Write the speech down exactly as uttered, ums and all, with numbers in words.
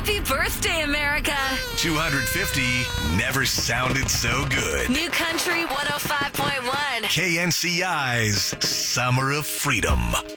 Happy birthday, America. two hundred fifty never sounded so good. New Country one oh five point one. K N C I's Summer of Freedom.